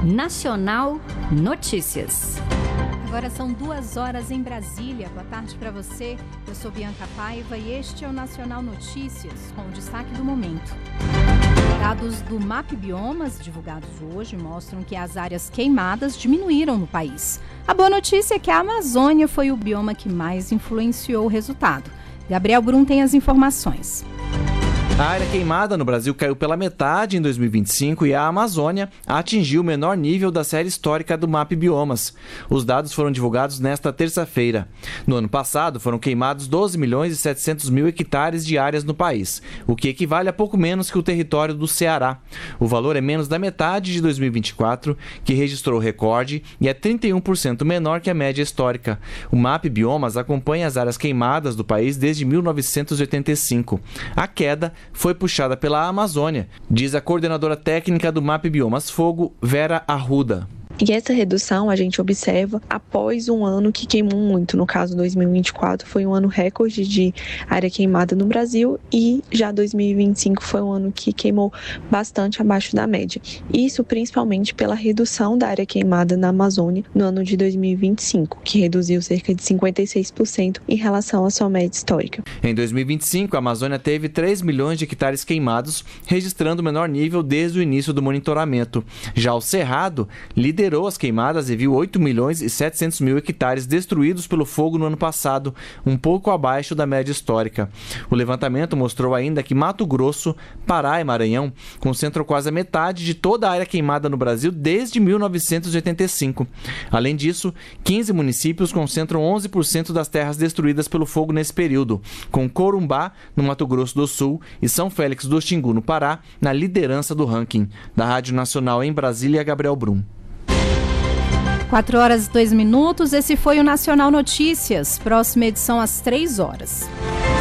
Nacional Notícias. Agora são 2h em Brasília. Boa tarde para você. Eu sou Bianca Paiva e este é o Nacional Notícias, com o destaque do momento. Dados do MapBiomas, divulgados hoje, mostram que as áreas queimadas diminuíram no país. A boa notícia é que a Amazônia foi o bioma que mais influenciou o resultado. Gabriel Brum tem as informações. A área queimada no Brasil caiu pela metade em 2025 e a Amazônia atingiu o menor nível da série histórica do MapBiomas. Os dados foram divulgados nesta terça-feira. No ano passado, foram queimados 12.700.000 hectares de áreas no país, o que equivale a pouco menos que o território do Ceará. O valor é menos da metade de 2024, que registrou recorde, e é 31% menor que a média histórica. O MapBiomas acompanha as áreas queimadas do país desde 1985. A queda foi puxada pela Amazônia, diz a coordenadora técnica do MapBiomas Fogo, Vera Arruda. E essa redução a gente observa após um ano que queimou muito. No caso, 2024 foi um ano recorde de área queimada no Brasil e já 2025 foi um ano que queimou bastante abaixo da média. Isso principalmente pela redução da área queimada na Amazônia no ano de 2025, que reduziu cerca de 56% em relação à sua média histórica. Em 2025, a Amazônia teve 3 milhões de hectares queimados, registrando o menor nível desde o início do monitoramento. Já o Cerrado liderou as queimadas e viu 8.700.000 hectares destruídos pelo fogo no ano passado, um pouco abaixo da média histórica. O levantamento mostrou ainda que Mato Grosso, Pará e Maranhão concentram quase a metade de toda a área queimada no Brasil desde 1985. Além disso, 15 municípios concentram 11% das terras destruídas pelo fogo nesse período, com Corumbá, no Mato Grosso do Sul, e São Félix do Xingu, no Pará, na liderança do ranking. Da Rádio Nacional em Brasília, Gabriel Brum. 4h02. Esse foi o Nacional Notícias. Próxima edição às 3h.